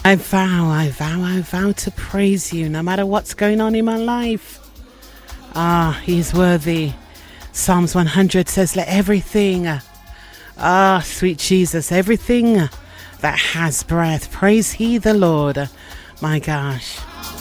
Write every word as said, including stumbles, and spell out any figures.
I vow, I vow, I vow to praise you no matter what's going on in my life. Ah, he is worthy. Psalms one hundred says, let everything, ah, sweet Jesus, everything that has breath, praise he the Lord. My gosh.